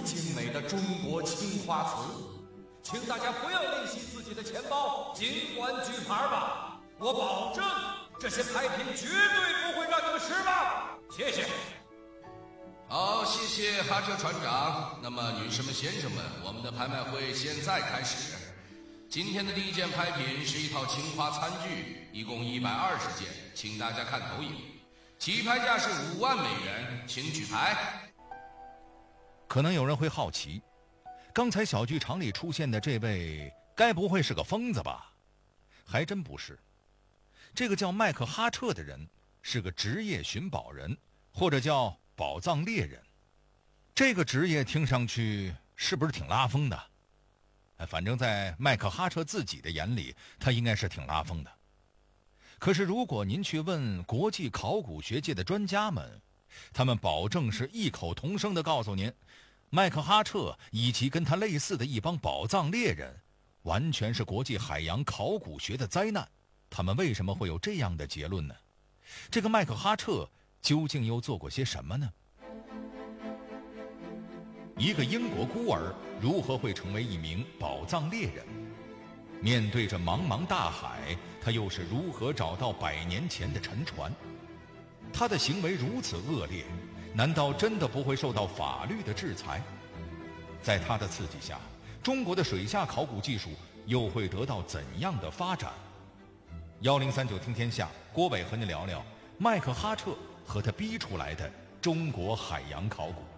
精美的中国青花瓷，请大家不要吝惜自己的钱包，尽管举牌吧。我保证，这些拍品绝对不会让你们失望。谢谢。 好，谢谢哈车船长。那么，女士们、先生们，我们的拍卖会现在开始。今天的第一件拍品是一套青花餐具，一共120件，请大家看投影。起拍价是5万美元，请举牌。 可能有人会好奇，刚才小剧场里出现的这位，该不会是个疯子吧？还真不是。这个叫麦克哈彻的人是个职业寻宝人，或者叫宝藏猎人。这个职业听上去是不是挺拉风的？反正在麦克哈彻自己的眼里，他应该是挺拉风的。可是如果您去问国际考古学界的专家们，他们保证是异口同声地告诉您，麦克哈彻以及跟他类似的一帮宝藏猎人，完全是国际海洋考古学的灾难。他们为什么会有这样的结论呢？这个麦克哈彻究竟又做过些什么呢？一个英国孤儿如何会成为一名宝藏猎人？面对着茫茫大海，他又是如何找到100年前的沉船？他的行为如此恶劣，难道真的不会受到法律的制裁？在他的刺激下，中国的水下考古技术又会得到怎样的发展？1039听天下，郭伟和您聊聊麦克哈彻和他逼出来的中国海洋考古。